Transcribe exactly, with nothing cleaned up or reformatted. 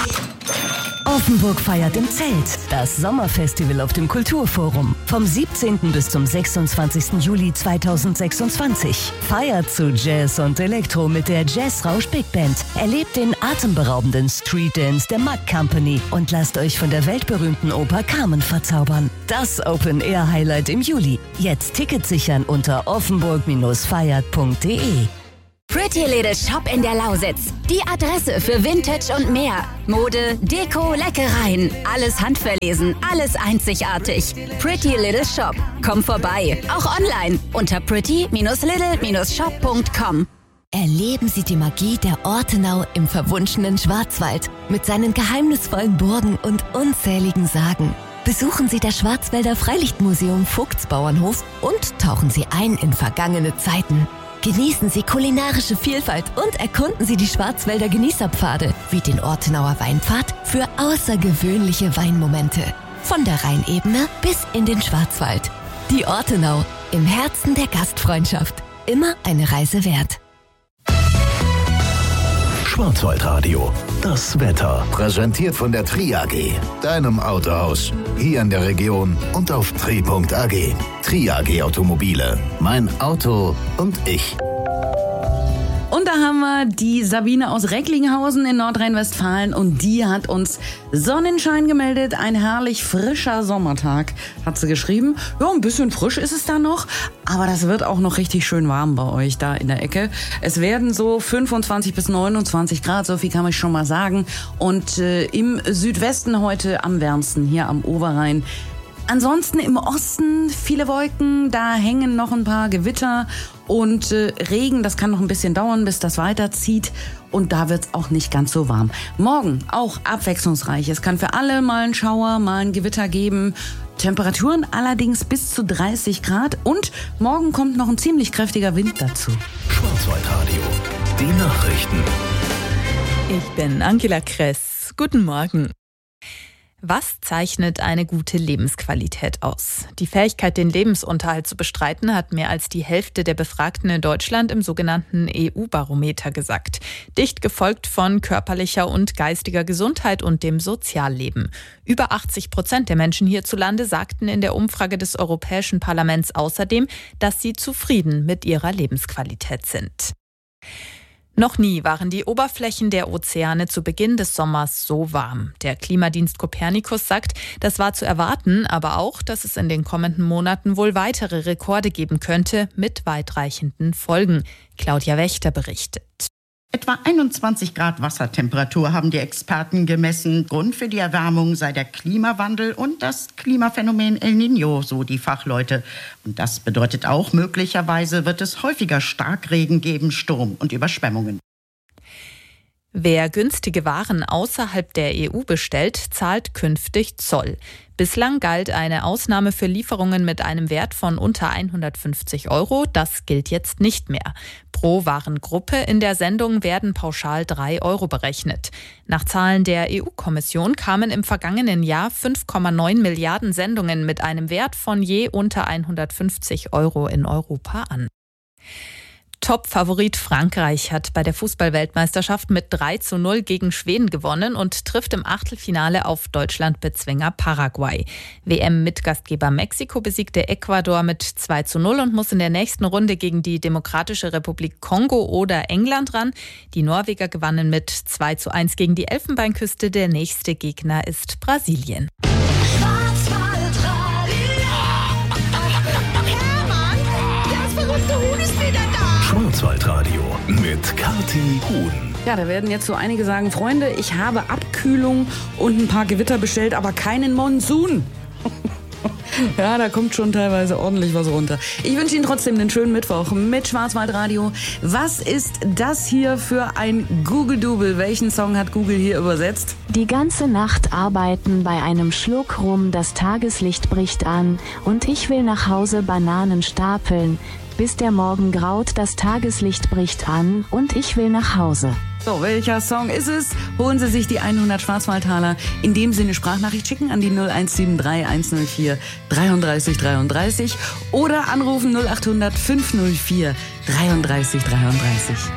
Offenburg feiert im Zelt. Das Sommerfestival auf dem Kulturforum. Vom siebzehnten bis zum sechsundzwanzigsten Juli zweitausendsechsundzwanzig. Feiert zu Jazz und Elektro mit der Jazzrausch Big Band. Erlebt den atemberaubenden Street Dance der Mud Company und lasst euch von der weltberühmten Oper Carmen verzaubern. Das Open-Air-Highlight im Juli. Jetzt Tickets sichern unter offenburg feiert punkt de. Pretty Little Shop in der Lausitz. Die Adresse für Vintage und mehr. Mode, Deko, Leckereien. Alles handverlesen, alles einzigartig. Pretty Little Shop. Komm vorbei. Auch online unter pretty little shop punkt com. Erleben Sie die Magie der Ortenau im verwunschenen Schwarzwald mit seinen geheimnisvollen Burgen und unzähligen Sagen. Besuchen Sie das Schwarzwälder Freilichtmuseum Vogtsbauernhof und tauchen Sie ein in vergangene Zeiten. Genießen Sie kulinarische Vielfalt und erkunden Sie die Schwarzwälder Genießerpfade wie den Ortenauer Weinpfad für außergewöhnliche Weinmomente. Von der Rheinebene bis in den Schwarzwald. Die Ortenau, im Herzen der Gastfreundschaft. Immer eine Reise wert. Schwarzwaldradio, das Wetter. Präsentiert von der Tri A G, deinem Autohaus. Hier in der Region und auf tri punkt a g. Tri A G Automobile. Mein Auto und ich. Und da haben wir die Sabine aus Recklinghausen in Nordrhein-Westfalen und die hat uns Sonnenschein gemeldet. Ein herrlich frischer Sommertag, hat sie geschrieben. Ja, ein bisschen frisch ist es da noch, aber das wird auch noch richtig schön warm bei euch da in der Ecke. Es werden so fünfundzwanzig bis neunundzwanzig Grad, so viel kann man schon mal sagen. Und äh, im Südwesten heute am wärmsten, hier am Oberrhein. Ansonsten im Osten viele Wolken, da hängen noch ein paar Gewitter und äh, Regen. Das kann noch ein bisschen dauern, bis das weiterzieht und da wird's auch nicht ganz so warm. Morgen auch abwechslungsreich. Es kann für alle mal ein Schauer, mal ein Gewitter geben. Temperaturen allerdings bis zu dreißig Grad und morgen kommt noch ein ziemlich kräftiger Wind dazu. Schwarzwaldradio, die Nachrichten. Ich bin Angela Kress. Guten Morgen. Was zeichnet eine gute Lebensqualität aus? Die Fähigkeit, den Lebensunterhalt zu bestreiten, hat mehr als die Hälfte der Befragten in Deutschland im sogenannten E U-Barometer gesagt. Dicht gefolgt von körperlicher und geistiger Gesundheit und dem Sozialleben. Über achtzig Prozent der Menschen hierzulande sagten in der Umfrage des Europäischen Parlaments außerdem, dass sie zufrieden mit ihrer Lebensqualität sind. Noch nie waren die Oberflächen der Ozeane zu Beginn des Sommers so warm. Der Klimadienst Copernicus sagt, das war zu erwarten, aber auch, dass es in den kommenden Monaten wohl weitere Rekorde geben könnte mit weitreichenden Folgen. Claudia Wächter berichtet. Etwa einundzwanzig Grad Wassertemperatur haben die Experten gemessen. Grund für die Erwärmung sei der Klimawandel und das Klimaphänomen El Niño, so die Fachleute. Und das bedeutet auch, möglicherweise wird es häufiger Starkregen geben, Sturm und Überschwemmungen. Wer günstige Waren außerhalb der E U bestellt, zahlt künftig Zoll. Bislang galt eine Ausnahme für Lieferungen mit einem Wert von unter hundertfünfzig Euro. Das gilt jetzt nicht mehr. Pro Warengruppe in der Sendung werden pauschal drei Euro berechnet. Nach Zahlen der E U-Kommission kamen im vergangenen Jahr fünf Komma neun Milliarden Sendungen mit einem Wert von je unter hundertfünfzig Euro in Europa an. Top-Favorit Frankreich hat bei der Fußball-Weltmeisterschaft mit drei zu null gegen Schweden gewonnen und trifft im Achtelfinale auf Deutschland-Bezwinger Paraguay. W M-Mitgastgeber Mexiko besiegte Ecuador mit zwei zu null und muss in der nächsten Runde gegen die Demokratische Republik Kongo oder England ran. Die Norweger gewannen mit zwei zu eins gegen die Elfenbeinküste. Der nächste Gegner ist Brasilien. Schwarzwaldradio mit Kathi Huhn. Ja, da werden jetzt so einige sagen, Freunde, ich habe Abkühlung und ein paar Gewitter bestellt, aber keinen Monsun. Ja, da kommt schon teilweise ordentlich was runter. Ich wünsche Ihnen trotzdem einen schönen Mittwoch mit Schwarzwaldradio. Was ist das hier für ein Google-Double? Welchen Song hat Google hier übersetzt? Die ganze Nacht arbeiten bei einem Schluck rum, das Tageslicht bricht an und ich will nach Hause Bananen stapeln. Bis der Morgen graut, das Tageslicht bricht an und ich will nach Hause. So, welcher Song ist es? Holen Sie sich die hundert Schwarzwaldtaler. In dem Sinne Sprachnachricht schicken an die null eins sieben drei eins null vier dreiunddreißig dreiunddreißig oder anrufen null acht hundert fünf null vier dreiunddreißig dreiunddreißig.